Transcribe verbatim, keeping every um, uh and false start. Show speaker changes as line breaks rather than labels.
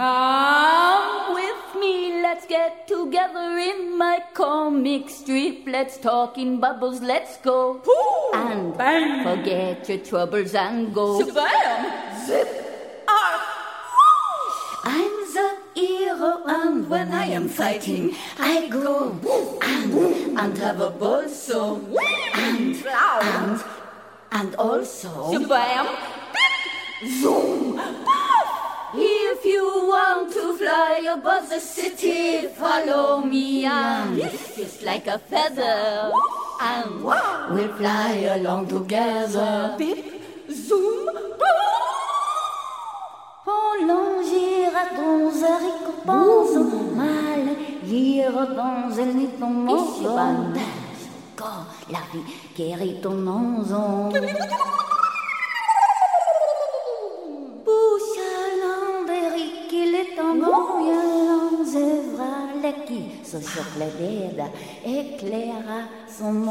Come with me, let's get together in my comic strip. Let's talk in bubbles, let's go.
Ooh,
and
bang.
Forget your troubles and go.
Shabam! Zip! Arf!
I'm the hero, and when I am fighting, I go and, and have a ball, so and, and, and also
Shabam!
zoom, if you want to fly above the city, follow me and just like a feather, and we'll fly along together.
Bip, zoom,
Polongir haricots mal, lire dans el nid ton monzon. Quand la vie guérit ton monzon. Pushalan d'Eric, il est en moyen, Zevra, qui se sur la deda, éclaira son